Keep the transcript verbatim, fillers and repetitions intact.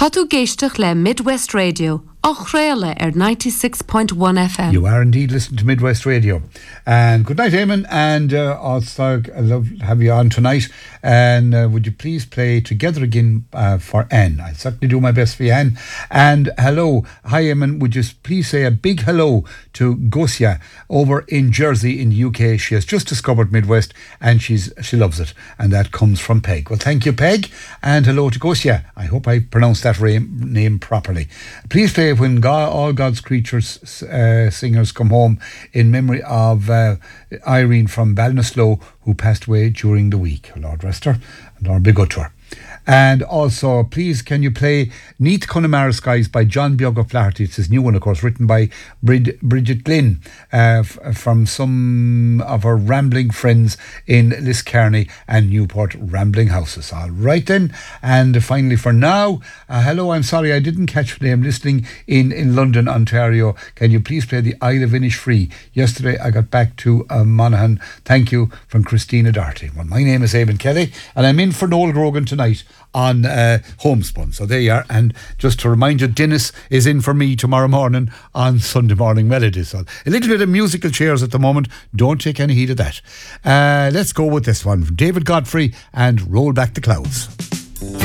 Cadu géisteach le Midwest Radio, och réile ar ninety-six point one F M. You are indeed listening to Midwest Radio. And good night, Eamon. And uh, also, I love to have you on tonight. And uh, would you please play Together Again uh, for Anne? I'll certainly do my best for you, Anne. And hello. Hi, Eamon. Would you please say a big hello to Gosia over in Jersey in the U K? She has just discovered Midwest and she's she loves it. And that comes from Peg. Well, thank you, Peg. And hello to Gosia. I hope I pronounced that name properly. Please play When God, All God's Creatures uh, Singers Come Home in memory of uh, Irene from Ballinasloe, who passed away during the week. Lord rest her and Lord be good to her. And also, please, can you play Neath Connemara Skies by John Bioga Flaherty? It's his new one, of course, written by Brid- Bridget Glynn uh, f- from some of her rambling friends in Liscarney and Newport Rambling Houses. All right then. And finally, for now, uh, hello, I'm sorry I didn't catch the name. Listening in, in London, Ontario. Can you please play the Isle of Innisfree? Yesterday, I got back to uh, Monaghan. Thank you, from Christina Darty. Well, my name is Eamon Kelly, and I'm in for Noel Grogan tonight on uh, Homespun. So there you are. And just to remind you, Dennis is in for me tomorrow morning on Sunday Morning Melodies. So a little bit of musical chairs at the moment. Don't take any heed of that. Uh, let's go with this one. David Godfrey and Roll Back the Clouds.